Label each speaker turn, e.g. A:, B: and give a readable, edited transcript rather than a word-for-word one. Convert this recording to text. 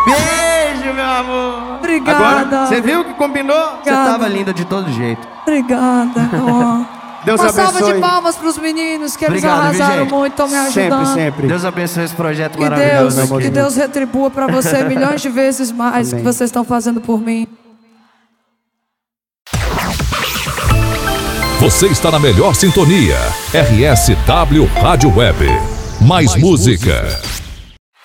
A: Beijo, meu amor.
B: Obrigada.
A: Agora, você viu que combinou?
B: Obrigada.
A: Você tava linda de todo jeito.
B: Obrigada.
A: Deus
B: Uma
A: abençoe.
B: salva de palmas pros meninos, que eles
A: Obrigado, viu,
B: arrasaram
A: gente?
B: muito, estão me ajudando.
A: Sempre, sempre. Deus abençoe esse projeto
B: Que
A: maravilhoso.
B: Deus, que Deus retribua pra você milhões de vezes mais que vocês estão fazendo por mim.
C: Você está na melhor sintonia. RSW Rádio Web. Mais música.